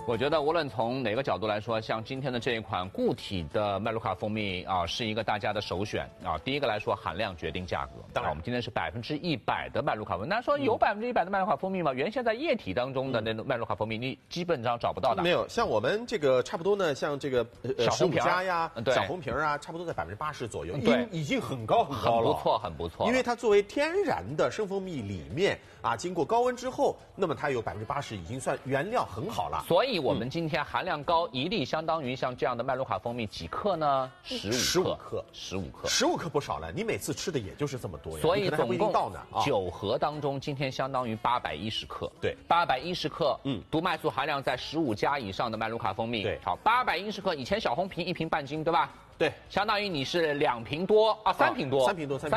我觉得无论从哪个角度来说，像今天的这一款固体的麦卢卡蜂蜜啊，是一个大家的首选啊。第一个来说，含量决定价格。 当然， 我们今天是100%的麦卢卡蜂蜜。那说有100%的麦卢卡蜂蜜吗？原先在液体当中的那种麦卢卡蜂蜜，你基本上找不到的。 没有，像我们这个差不多呢，像这个小红瓶呀、小红瓶啊，差不多在80%左右， 对， 已经很高很高了， 很不错，很不错。 因为它作为天然的生蜂蜜里面啊，经过高温之后，那么它有80%已经算原料很好了。 所以我们今天含量高，一粒相当于像这样的麦卢卡蜂蜜几克呢？15克，15克 ，15克不少了。你每次吃的也就是这么多呀， 所以总共到呢 9盒当中，今天相当于810克。 对 ，810克，毒麦素含量在15加以上的麦卢卡蜂蜜。 对， 好，810克，以前小红瓶1瓶半斤，对吧？ 对， 相当于你是2瓶多啊，3瓶多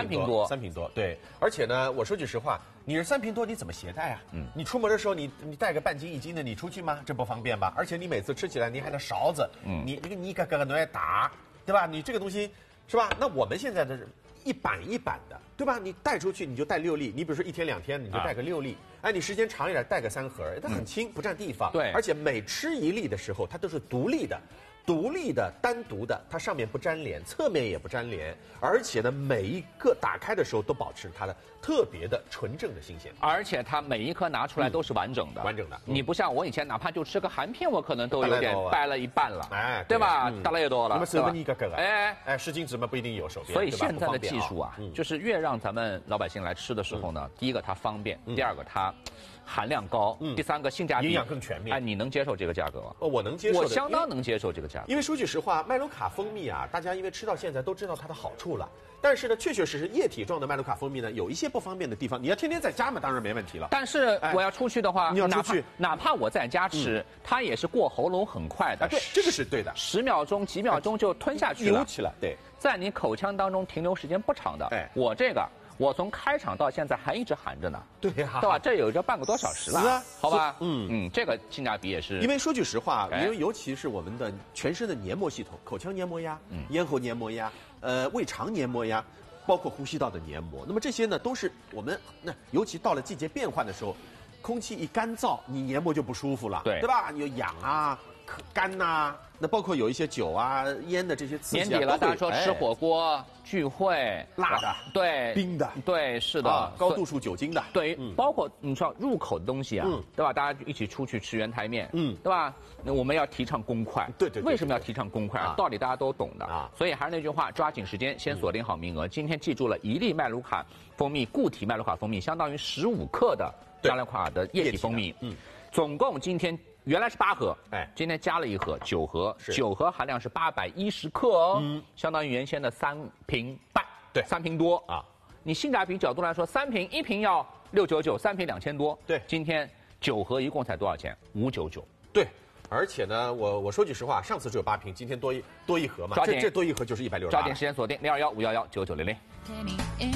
，3瓶多，对。而且呢，我说句实话，你是3瓶多，你怎么携带啊？你出门的时候你带个半斤1斤的，你出去吗？这不方便吧？而且你每次吃起来，你还得勺子，你个拿来打，对吧？你这个东西是吧？那我们现在的一板一板的，对吧？你带出去你就带6粒，你比如说1天2天你就带个6粒，哎，你时间长一点带个3盒，它很轻，不占地方。 对， 而且每吃1粒的时候，它都是独立的。单独的，它上面不粘连，侧面也不粘连，而且呢，每一个打开的时候都保持它的特别的纯正的新鲜， 而且它每一颗拿出来都是完整的，你不像我以前哪怕就吃个含片，我可能都有点掰了一半了， 哎， 对吧？大了也多了， 那么手你一个个， 哎 10斤纸嘛不一定有手边， 所以现在的技术啊，就是越让咱们老百姓来吃的时候呢，第一个它方便，第二个它含量高，第三个性价比， 营养更全面。 哎，你能接受这个价格吗？ 我能接受， 我相当能接受这个价格。 因为说句实话，麦卢卡蜂蜜啊，大家因为吃到现在都知道它的好处了。但是呢，确确实实液体状的麦卢卡蜂蜜呢，有一些不方便的地方。你要天天在家嘛，当然没问题了。 但是我要出去的话， 你要出去， 哪怕我在家吃，它也是过喉咙很快的。 对，这个是对的 ，10秒钟、几秒钟就吞下去了， 流起来。对， 在你口腔当中停留时间不长的。 哎， 我这个。我从开场到现在还一直含着呢， 对呀， 对吧？这有着半个多小时了， 是啊， 好吧，这个性价比也是。 因为说句实话，因为尤其是我们的全身的黏膜系统，口腔黏膜呀，咽喉黏膜呀，胃肠黏膜呀，包括呼吸道的黏膜，那么这些呢，都是我们尤其到了季节变换的时候，空气一干燥，你黏膜就不舒服了，对吧？有痒啊。干呐，那包括有一些酒啊、烟的这些刺激， 年底了，大家说吃火锅、聚会， 辣的、 对、 冰的， 对，是的， 高度数酒精的， 对，包括你说入口的东西啊，对吧？大家一起出去吃圆台面，对吧？那我们要提倡公筷， 对， 为什么要提倡公筷啊？道理大家都懂的啊。所以还是那句话，抓紧时间，先锁定好名额。今天记住了，1粒麦卢卡蜂蜜固体麦卢卡蜂蜜相当于15克的麦卢卡的液体蜂蜜，总共今天。原来是8盒，哎，今天加了1盒，9盒，9盒含量是810克哦，相当于原先的3瓶半， 对 ，3瓶多啊。 你性价比角度来说，3瓶1瓶要699，3瓶2000多， 对， 今天9盒一共才多少钱？599， 对。而且呢，我说句实话，上次只有8瓶，今天多一盒嘛，这多一盒就是160。 抓紧时间锁定621-511-9900。